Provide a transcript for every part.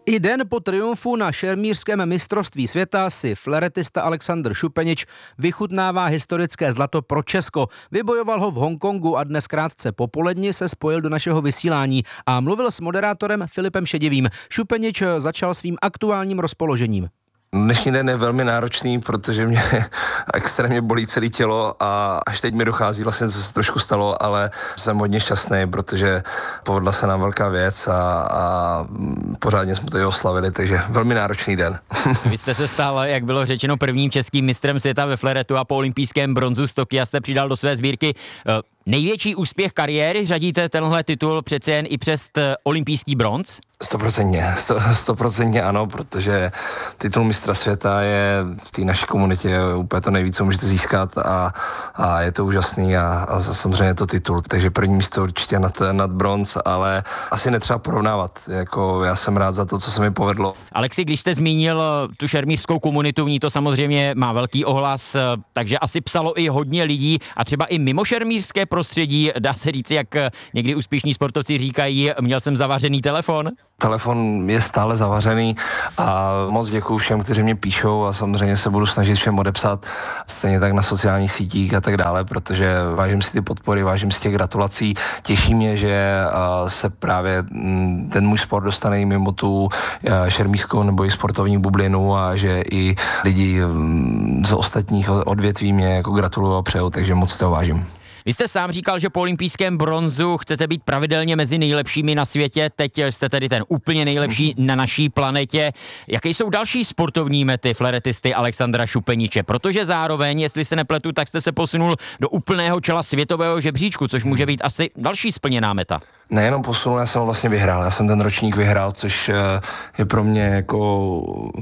I den po triumfu na šermířském mistrovství světa si fleretista Alexander Šupenič vychutnává historické zlato pro Česko. Vybojoval ho v Hongkongu a dnes krátce popoledni se spojil do našeho vysílání a mluvil s moderátorem Filipem Šedivým. Šupenič začal svým aktuálním rozpoložením. Dnešní den je velmi náročný, protože mě extrémně bolí celé tělo a až teď mi dochází vlastně, co se trošku stalo, ale jsem hodně šťastný, protože povedla se nám velká věc a pořádně jsme to i oslavili, takže velmi náročný den. Vy jste se stal, jak bylo řečeno, prvním českým mistrem světa ve fleretu a po olympijském bronzu z Tokia jste přidal do své sbírky největší úspěch kariéry. Řadíte tenhle titul přece jen i přes olympijský bronz? 100% ano, protože titul mistra světa je v té naší komunitě úplně to nejvíc, co můžete získat a je to úžasný a samozřejmě je to titul, takže první místo určitě nad bronz, ale asi netřeba porovnávat, jako já jsem rád za to, co se mi povedlo. Alexi, když jste zmínil tu šermířskou komunitu, v ní to samozřejmě má velký ohlas, takže asi psalo i hodně lidí a třeba i mimo šermířské prostředí, dá se říct, jak někdy úspěšní sportovci říkají, měl jsem zavařený telefon? Telefon je stále zavařený a moc děkuju všem, kteří mě píšou a samozřejmě se budu snažit všem odepsat, stejně tak na sociálních sítích a tak dále, protože vážím si ty podpory, vážím si těch gratulací. Těší mě, že se právě ten můj sport dostane i mimo tu šermířskou nebo i sportovní bublinu a že i lidi z ostatních odvětví mě jako gratulují a přejou, takže moc toho vážím. Vy jste sám říkal, že po olympijském bronzu chcete být pravidelně mezi nejlepšími na světě, teď jste tedy ten úplně nejlepší na naší planetě. Jaké jsou další sportovní mety fleretisty Alexandra Šupeniče? Protože zároveň, jestli se nepletu, tak jste se posunul do úplného čela světového žebříčku, což může být asi další splněná meta. Nejenom posunul, já jsem ho vlastně vyhrál. Já jsem ten ročník vyhrál, což je pro mě jako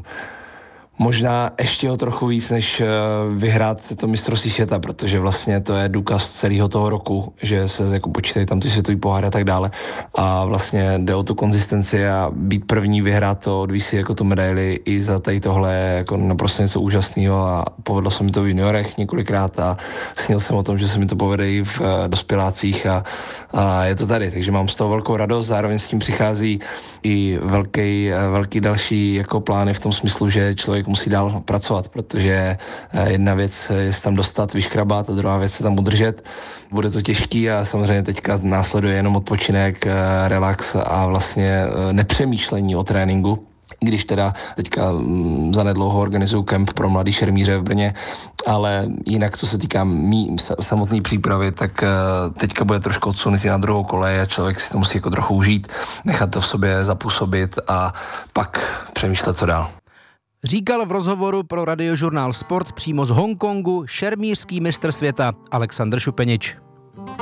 možná ještě o trochu víc, než vyhrát to mistrovství světa, protože vlastně to je důkaz celého toho roku, že se jako počítají tam ty světový poháry a tak dále. A vlastně jde o tu konzistenci a být první, vyhrát to, odvísí jako tu medaili i za tady tohle jako naprosto něco úžasného a povedlo se mi to v juniorech několikrát a snil jsem o tom, že se mi to povede i v dospělácích a je to tady, takže mám z toho velkou radost, zároveň s tím přichází i velký další jako plány v tom smyslu, že člověk musí dál pracovat, protože jedna věc je se tam dostat, vyškrabat a druhá věc se tam udržet. Bude to těžký a samozřejmě teďka následuje jenom odpočinek, relax a vlastně nepřemýšlení o tréninku. Když teda teďka zanedlouho organizuju kemp pro mladý šermíře v Brně, ale jinak, co se týká samotné přípravy, tak teďka bude trošku odsunutý na druhou kolej a člověk si to musí jako trochu užít, nechat to v sobě zapůsobit a pak přemýšlet, co dál. Říkal v rozhovoru pro radiožurnál Sport přímo z Hongkongu šermířský mistr světa Alexander Šupenič.